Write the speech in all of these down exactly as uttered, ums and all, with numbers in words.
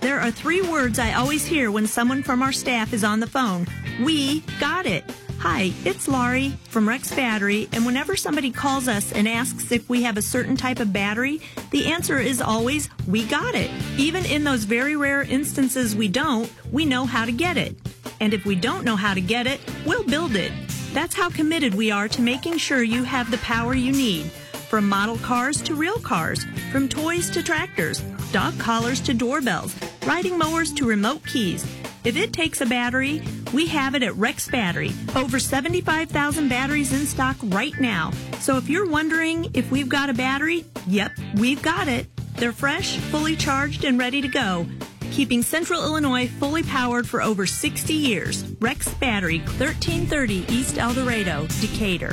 There are three words I always hear when someone from our staff is on the phone. We got it. Hi, it's Laurie from Rex Battery, and whenever somebody calls us and asks if we have a certain type of battery, the answer is always, we got it. Even in those very rare instances we don't, we know how to get it. And if we don't know how to get it, we'll build it. That's how committed we are to making sure you have the power you need. From model cars to real cars, from toys to tractors, dog collars to doorbells, riding mowers to remote keys. If it takes a battery, we have it at Rex Battery. Over seventy-five thousand batteries in stock right now. So if you're wondering if we've got a battery, yep, we've got it. They're fresh, fully charged, and ready to go. Keeping Central Illinois fully powered for over sixty years. Rex Battery, thirteen thirty East El Dorado, Decatur.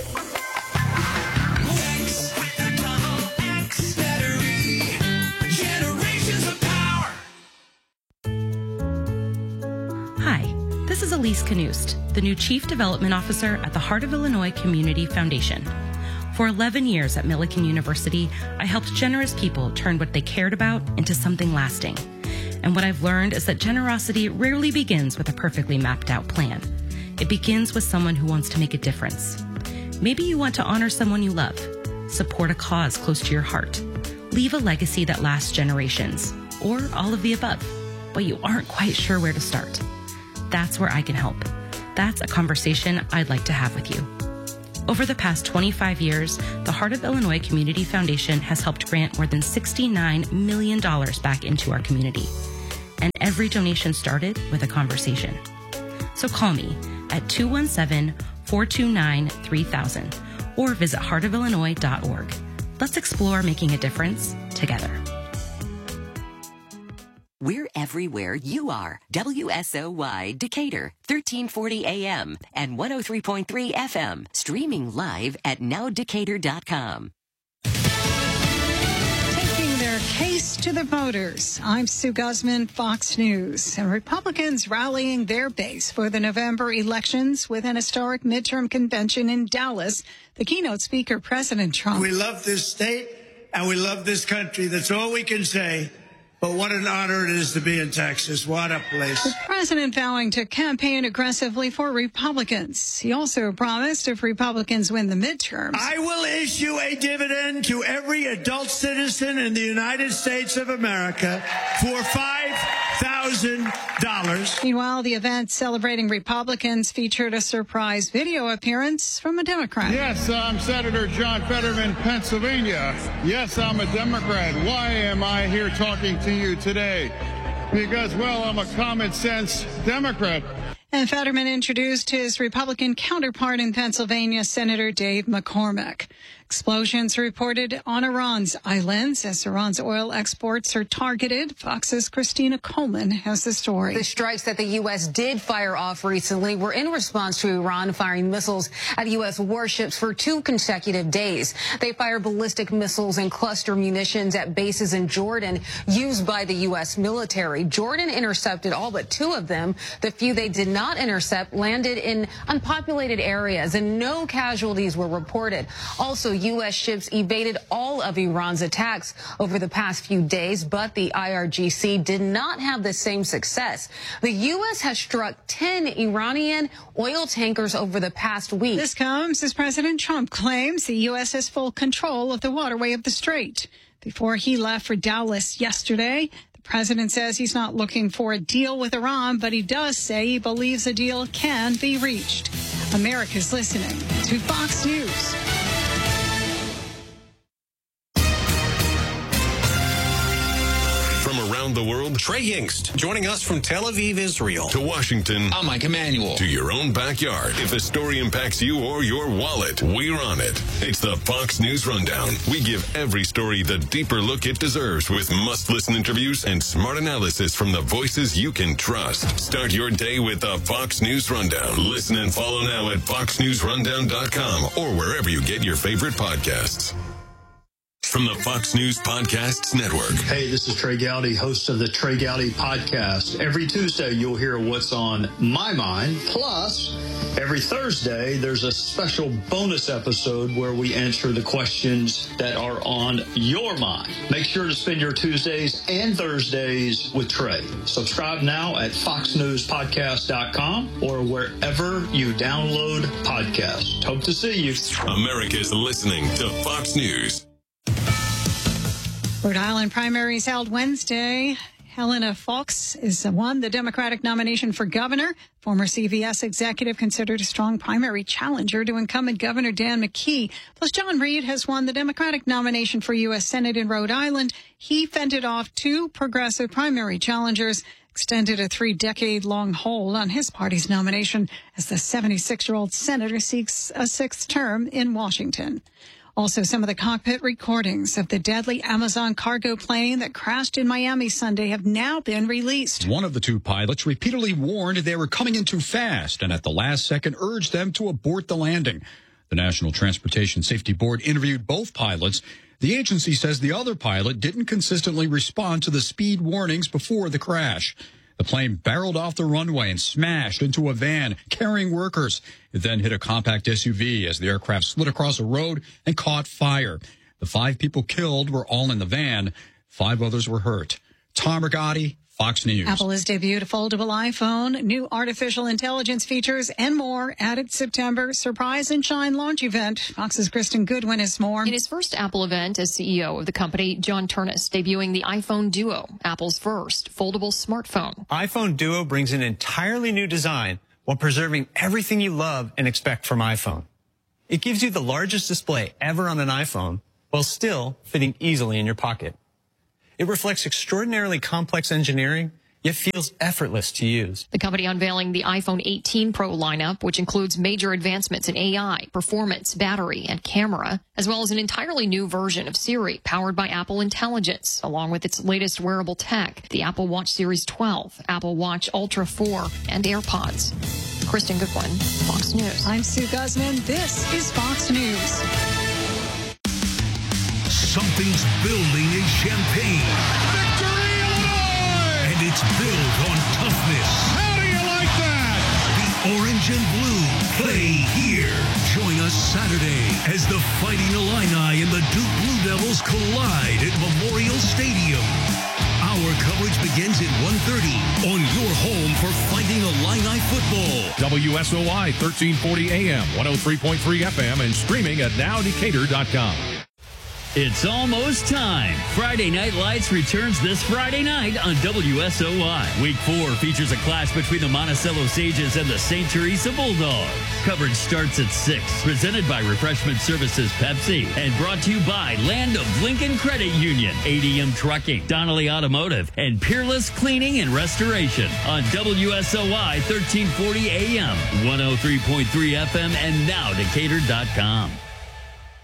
This is Elise Knust, the new Chief Development Officer at the Heart of Illinois Community Foundation. For eleven years at Millikan University, I helped generous people turn what they cared about into something lasting. And what I've learned is that generosity rarely begins with a perfectly mapped out plan. It begins with someone who wants to make a difference. Maybe you want to honor someone you love, support a cause close to your heart, leave a legacy that lasts generations, or all of the above, but you aren't quite sure where to start. That's where I can help. That's a conversation I'd like to have with you. Over the past twenty-five years, the Heart of Illinois Community Foundation has helped grant more than sixty-nine million dollars back into our community. And every donation started with a conversation. So call me at two one seven, four two nine, three thousand or visit heart of illinois dot org. Let's explore making a difference together. We're everywhere you are. W S O Y Decatur, thirteen forty A M and one oh three point three F M. Streaming live at now decatur dot com. Taking their case to the voters. I'm Sue Guzman, Fox News. And Republicans rallying their base for the November elections with an historic midterm convention in Dallas. The keynote speaker, President Trump. We love this state and we love this country. That's all we can say. But what an honor it is to be in Texas. What a place. The president vowing to campaign aggressively for Republicans. He also promised if Republicans win the midterms, I will issue a dividend to every adult citizen in the United States of America for five thousand dollars. Meanwhile, the event celebrating Republicans featured a surprise video appearance from a Democrat. Yes, I'm Senator John Fetterman, Pennsylvania. Yes, I'm a Democrat. Why am I here talking to you today? Because, well, I'm a common sense Democrat. And Fetterman introduced his Republican counterpart in Pennsylvania, Senator Dave McCormick. Explosions reported on Iran's islands as Iran's oil exports are targeted. Fox's Christina Coleman has the story. The strikes that the U S did fire off recently were in response to Iran firing missiles at U S warships for two consecutive days. They fired ballistic missiles and cluster munitions at bases in Jordan used by the U S military. Jordan intercepted all but two of them. The few they did not intercept landed in unpopulated areas, and no casualties were reported. Also, U S ships evaded all of Iran's attacks over the past few days, but the I R G C did not have the same success. The U S has struck ten Iranian oil tankers over the past week. This comes as President Trump claims the U S has full control of the waterway of the strait. Before he left for Dallas yesterday, the president says he's not looking for a deal with Iran, but he does say he believes a deal can be reached. America's listening to Fox News. From around the world, Trey Yingst, joining us from Tel Aviv, Israel. To Washington, I'm Mike Emanuel. To your own backyard. If a story impacts you or your wallet, we're on it. It's the Fox News Rundown. We give every story the deeper look it deserves with must-listen interviews and smart analysis from the voices you can trust. Start your day with the Fox News Rundown. Listen and follow now at fox news rundown dot com or wherever you get your favorite podcasts. From the Fox News Podcasts Network. Hey, this is Trey Gowdy, host of the Trey Gowdy Podcast. Every Tuesday, you'll hear what's on my mind. Plus, Every Thursday, there's a special bonus episode where we answer the questions that are on your mind. Make sure to spend your Tuesdays and Thursdays with Trey. Subscribe now at fox news podcast dot com or wherever you download podcasts. Hope to see you. America's listening to Fox News. Rhode Island primaries held Wednesday. Helena Foulkes is won the Democratic nomination for governor. Former C V S executive considered a strong primary challenger to incumbent Governor Dan McKee. Plus, John Reed has won the Democratic nomination for U S Senate in Rhode Island. He fended off two progressive primary challengers, extended a three-decade-long hold on his party's nomination as the seventy-six-year-old senator seeks a sixth term in Washington. Also, some of the cockpit recordings of the deadly Amazon cargo plane that crashed in Miami Sunday have now been released. One of the two pilots repeatedly warned they were coming in too fast and at the last second urged them to abort the landing. The National Transportation Safety Board interviewed both pilots. The agency says the other pilot didn't consistently respond to the speed warnings before the crash. The plane barreled off the runway and smashed into a van carrying workers. It then hit a compact S U V as the aircraft slid across a road and caught fire. The five people killed were all in the van. Five others were hurt. Tom Rigotti, Fox News. Apple has debuted a foldable iPhone, new artificial intelligence features, and more at its September Surprise and Shine launch event. Fox's Kristen Goodwin has more. In his first Apple event as C E O of the company, John Ternus debuting the iPhone Duo, Apple's first foldable smartphone. iPhone Duo brings an entirely new design while preserving everything you love and expect from iPhone. It gives you the largest display ever on an iPhone while still fitting easily in your pocket. It reflects extraordinarily complex engineering, yet feels effortless to use. The company unveiling the iPhone eighteen Pro lineup, which includes major advancements in A I, performance, battery, and camera, as well as an entirely new version of Siri powered by Apple Intelligence, along with its latest wearable tech, the Apple Watch Series twelve, Apple Watch Ultra four, and AirPods. Kristen Goodwin, Fox News. I'm Sue Guzman. This is Fox News. Something's building in Champaign. Victory, Illinois! And it's built on toughness. How do you like that? The orange and blue play here. Join us Saturday as the Fighting Illini and the Duke Blue Devils collide at Memorial Stadium. Our coverage begins at one thirty on your home for Fighting Illini football. W S O Y thirteen forty A M, one oh three point three F M, and streaming at now decatur dot com. It's almost time. Friday Night Lights returns this Friday night on W S O Y. Week four features a clash between the Monticello Sages and the Saint Teresa Bulldogs. Coverage starts at six. Presented by Refreshment Services Pepsi and brought to you by Land of Lincoln Credit Union, A D M Trucking, Donnelly Automotive, and Peerless Cleaning and Restoration on W S O Y thirteen forty A M, one oh three point three F M, and now decatur dot com.